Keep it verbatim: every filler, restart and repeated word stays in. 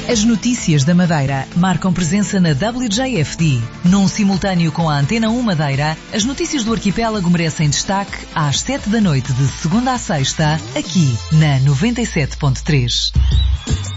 As notícias da Madeira marcam presença na W J F D. Num simultâneo com a Antena um Madeira, as notícias do arquipélago merecem destaque às sete da noite de segunda a sexta, aqui na noventa e sete ponto três.